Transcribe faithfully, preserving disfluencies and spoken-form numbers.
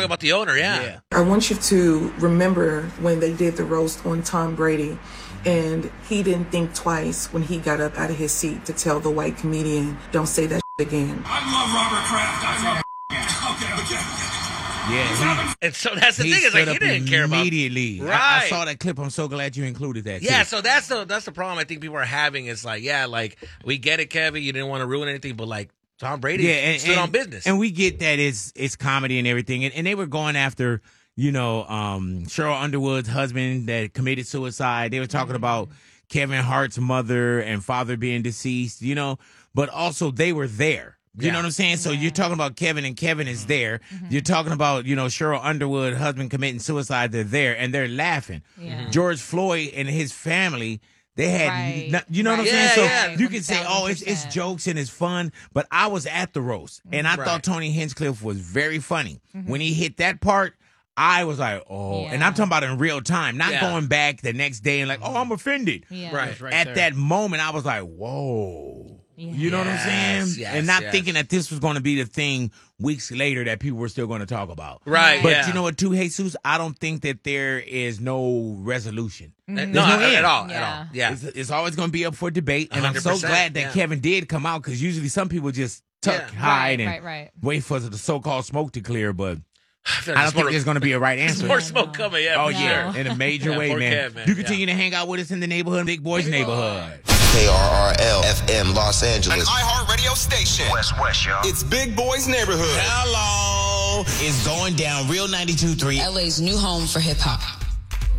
talking about the owner, yeah. yeah. I want you to remember when they did the roast on Tom Brady, and he didn't think twice when he got up out of his seat to tell the white comedian, don't say that shit again. I love Robert Kraft. I love Okay, okay. Yeah, he, and so that's the he thing. Is like stood he up didn't care about immediately. Right. I, I saw that clip. I'm so glad you included that. Yeah, too. so that's the that's the problem I think people are having. Is like, yeah, like we get it, Kevin. You didn't want to ruin anything, but like Tom Brady yeah, and, stood and, on business, and we get that it's it's comedy and everything. And, and they were going after, you know, um, Cheryl Underwood's husband that committed suicide. They were talking mm-hmm. about Kevin Hart's mother and father being deceased. You know, but also they were there. You yeah. know what I'm saying? So yeah. you're talking about Kevin, and Kevin is there. Mm-hmm. You're talking about, you know, Cheryl Underwood, husband committing suicide. They're there, and they're laughing. Yeah. George Floyd and his family, they had, right. no, you know right. what I'm yeah, saying? Yeah. So you can say, oh, it's, it's jokes and it's fun, but I was at the roast, and I right. thought Tony Hinchcliffe was very funny. Mm-hmm. When he hit that part, I was like, oh, yeah. and I'm talking about in real time, not yeah. going back the next day and like, oh, I'm offended. Yeah. Right, right At there. that moment, I was like, whoa. Yeah. You know yes, what I'm saying? yes, and not yes. thinking that this was going to be the thing weeks later that people were still going to talk about. Right. But yeah. you know what, too, Jesus? I don't think that there is no resolution. Mm-hmm. No, no no at all. Yeah. At all. Yeah. It's, it's always going to be up for debate. And I'm so glad that yeah. Kevin did come out, because usually some people just tuck, yeah. hide, right, and right, right. wait for the so-called smoke to clear. But I, I don't think there's going to be a right answer. More smoke coming, yeah. Oh, for yeah, sure. in a major yeah, way, man. Kev, man. You continue yeah. to hang out with us in the neighborhood, Big Boys Neighborhood. K R R L F M Los Angeles. An iHeart Radio station. West West, y'all. It's Big Boys Neighborhood. Hello. It's going down. Real ninety-two point three. L A's new home for hip hop.